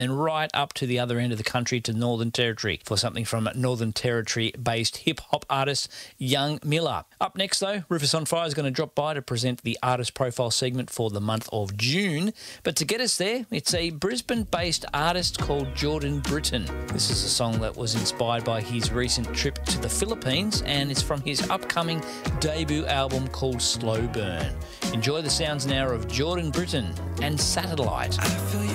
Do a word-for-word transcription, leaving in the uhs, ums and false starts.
and right up to the other end of the country to Northern Territory for something from Northern Territory-based hip-hop artist Young Miller. Up next, though, Rufus on Fire is going to drop by to present the artist profile segment for the month of June. But to get us there, it's a Brisbane-based artist called Jordan Britton. This is a song that was inspired by his recent trip to the Philippines, and it's from his upcoming debut album called Slow Burn. Enjoy the sounds now of Jordan Britton and Satellite.